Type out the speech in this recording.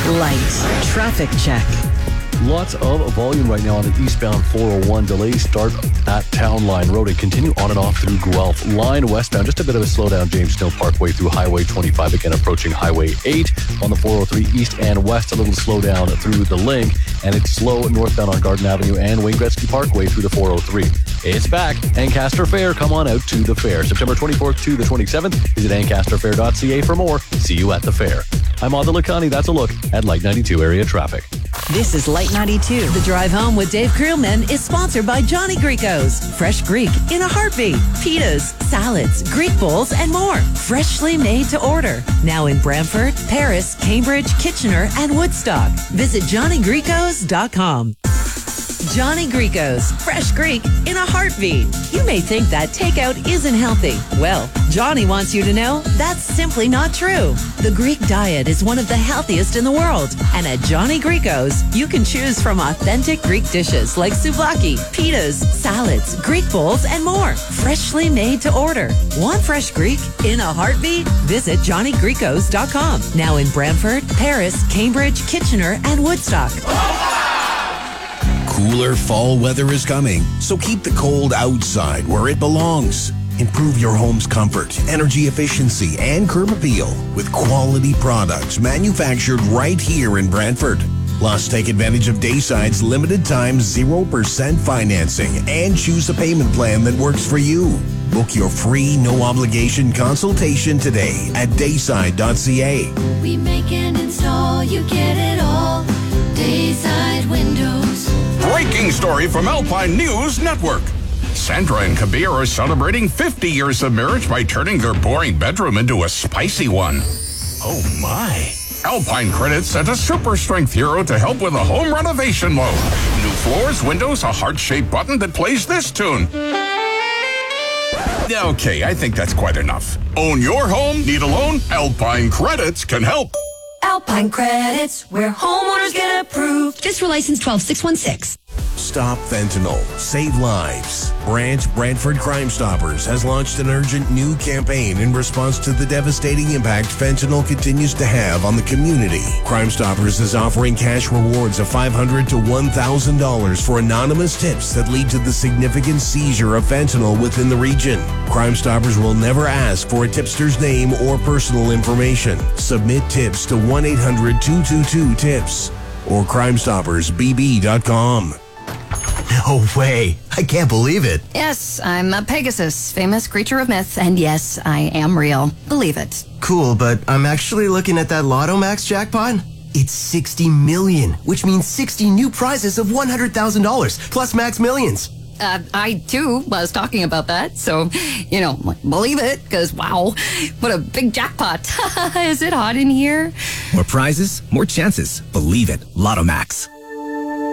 Light traffic check. Lots of volume right now on the eastbound 401. Delays start at Town Line Road and continue on and off through Guelph. Line westbound, just a bit of a slowdown. James Snow Parkway through Highway 25, again approaching Highway 8. On the 403 east and west, a little slowdown through the Link. And it's slow northbound on Garden Avenue and Wayne Gretzky Parkway through the 403. It's back. Ancaster Fair. Come on out to the fair. September 24th to the 27th. Visit ancasterfair.ca for more. See you at the fair. I'm Adil Lakhani. That's a look at Light 92 area traffic. This is Light 92. The drive home with Dave Creelman is sponsored by Johnny Greco's. Fresh Greek in a heartbeat. Pitas, salads, Greek bowls, and more. Freshly made to order. Now in Brantford, Paris, Cambridge, Kitchener, and Woodstock. Visit johnnygrecos.com. Johnny Greco's. Fresh Greek in a heartbeat. You may think that takeout isn't healthy. Well, Johnny wants you to know that's simply not true. The Greek diet is one of the healthiest in the world. And at Johnny Greco's, you can choose from authentic Greek dishes like souvlaki, pitas, salads, Greek bowls, and more. Freshly made to order. Want fresh Greek in a heartbeat? Visit johnnygrecos.com. Now in Brantford, Paris, Cambridge, Kitchener, and Woodstock. Cooler fall weather is coming, so keep the cold outside where it belongs. Improve your home's comfort, energy efficiency, and curb appeal with quality products manufactured right here in Brantford. Plus, take advantage of Dayside's limited time 0% financing and choose a payment plan that works for you. Book your free, no-obligation consultation today at dayside.ca. We make and install, you get it all. Dayside Windows. Breaking story from Alpine News Network. Sandra and Kabir are celebrating 50 years of marriage by turning their boring bedroom into a spicy one. Oh my. Alpine Credit sent a super strength hero to help with a home renovation loan. New floors, windows, a heart-shaped button that plays this tune. Okay, I think that's quite enough. Own your home? Need a loan? Alpine Credits can help. Alpine Credits, where homeowners get approved. Fiscal license 12616. Stop fentanyl. Save lives. Brantford Crime Stoppers has launched an urgent new campaign in response to the devastating impact fentanyl continues to have on the community. Crime Stoppers is offering cash rewards of $500 to $1,000 for anonymous tips that lead to the significant seizure of fentanyl within the region. Crime Stoppers will never ask for a tipster's name or personal information. Submit tips to 1-800-222-TIPS or crimestoppersbb.com. No way. I can't believe it. Yes, I'm a Pegasus, famous creature of myth, and yes, I am real. Believe it. Cool, but I'm actually looking at that Lotto Max jackpot. It's 60 million, which means 60 new prizes of $100,000 plus Max Millions. I too was talking about that, so, believe it, because wow, what a big jackpot. Is it hot in here? More prizes, more chances. Believe it. Lotto Max.